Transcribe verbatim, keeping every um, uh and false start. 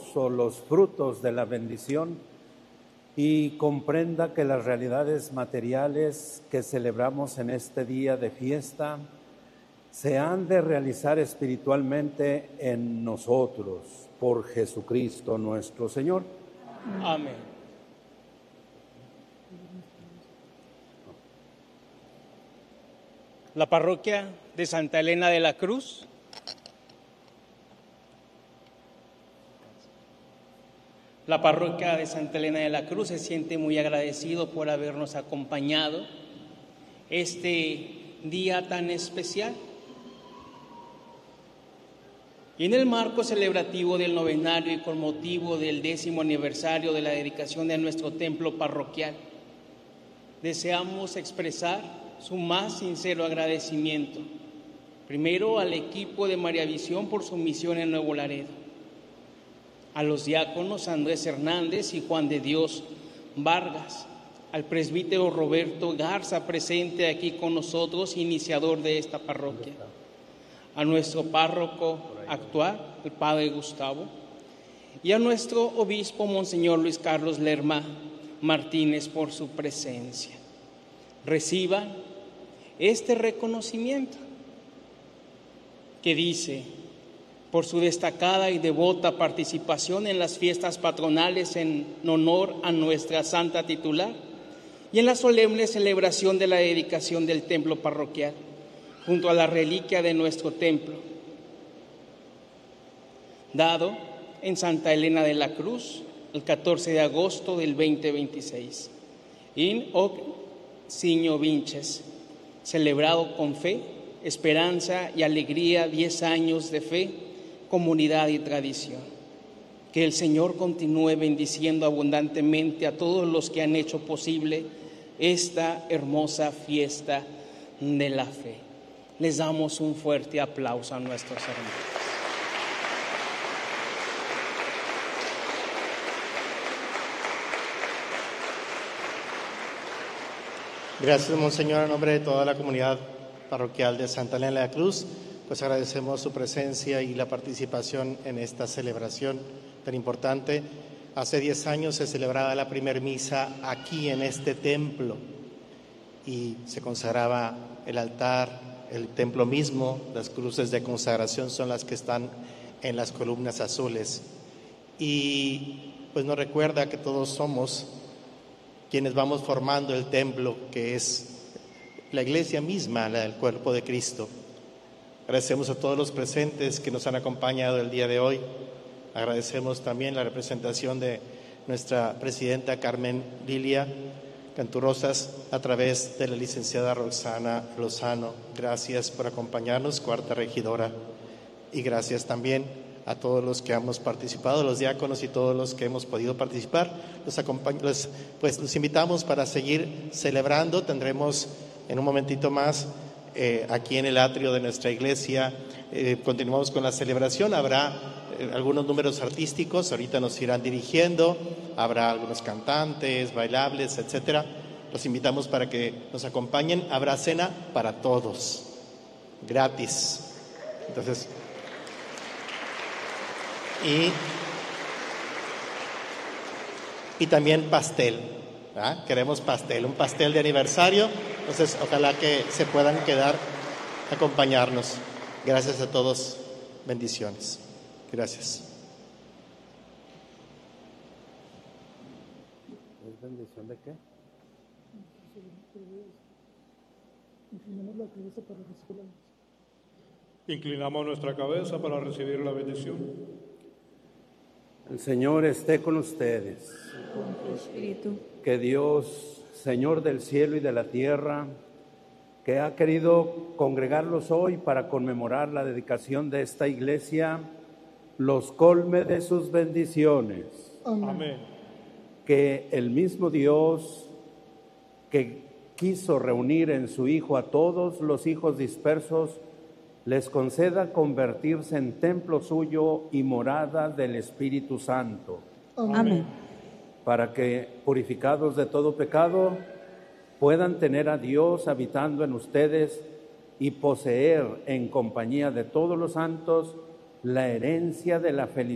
gozo los frutos de la bendición y comprenda que las realidades materiales que celebramos en este día de fiesta se han de realizar espiritualmente en nosotros, por Jesucristo nuestro Señor. Amén. La parroquia de Santa Elena de la Cruz La parroquia de Santa Elena de la Cruz se siente muy agradecido por habernos acompañado este día tan especial. Y en el marco celebrativo del novenario y con motivo del décimo aniversario de la dedicación de nuestro templo parroquial, deseamos expresar su más sincero agradecimiento, primero al equipo de María Visión por su misión en Nuevo Laredo, a los diáconos Andrés Hernández y Juan de Dios Vargas, al presbítero Roberto Garza, presente aquí con nosotros, iniciador de esta parroquia, a nuestro párroco actual, el padre Gustavo, y a nuestro obispo, Monseñor Luis Carlos Lerma Martínez, por su presencia. Reciban este reconocimiento que dice: por su destacada y devota participación en las fiestas patronales en honor a nuestra santa titular y en la solemne celebración de la dedicación del templo parroquial, junto a la reliquia de nuestro templo, dado en Santa Elena de la Cruz el catorce de agosto del veinte veintiséis. In hoc signo vinces, celebrado con fe, esperanza y alegría, diez años de fe, comunidad y tradición. Que el Señor continúe bendiciendo abundantemente a todos los que han hecho posible esta hermosa fiesta de la fe. Les damos un fuerte aplauso a nuestros hermanos. Gracias, Monseñor, en nombre de toda la comunidad parroquial de Santa Elena de la Cruz. Pues agradecemos su presencia y la participación en esta celebración tan importante. Hace diez años se celebraba la primer misa aquí en este templo y se consagraba el altar, el templo mismo. Las cruces de consagración son las que están en las columnas azules. Y pues nos recuerda que todos somos quienes vamos formando el templo, que es la iglesia misma, la del cuerpo de Cristo. Agradecemos a todos los presentes que nos han acompañado el día de hoy. Agradecemos también la representación de nuestra presidenta Carmen Lilia Canturrosas a través de la licenciada Roxana Lozano. Gracias por acompañarnos, cuarta regidora. Y gracias también a todos los que hemos participado, los diáconos y todos los que hemos podido participar. Los, acompañ- los, pues, los invitamos para seguir celebrando. Tendremos en un momentito más Eh, aquí en el atrio de nuestra iglesia, eh, continuamos con la celebración. Habrá eh, algunos números artísticos, ahorita nos irán dirigiendo, habrá algunos cantantes, bailables, etcétera. Los invitamos para que nos acompañen. Habrá cena para todos, gratis. Entonces, y, y también pastel. ¿Ah? Queremos pastel, un pastel de aniversario. Entonces, ojalá que se puedan quedar a acompañarnos. Gracias a todos. Bendiciones. Gracias. ¿Es bendición de qué? Inclinamos la cabeza para recibir la bendición. Inclinamos nuestra cabeza para recibir la bendición. El Señor esté con ustedes. Con tu espíritu. Que Dios, Señor del cielo y de la tierra, que ha querido congregarlos hoy para conmemorar la dedicación de esta iglesia, los colme de sus bendiciones. Amén. Amén. Que el mismo Dios que quiso reunir en su Hijo a todos los hijos dispersos, les conceda convertirse en templo suyo y morada del Espíritu Santo. Amén. Para que, purificados de todo pecado, puedan tener a Dios habitando en ustedes y poseer en compañía de todos los santos la herencia de la felicidad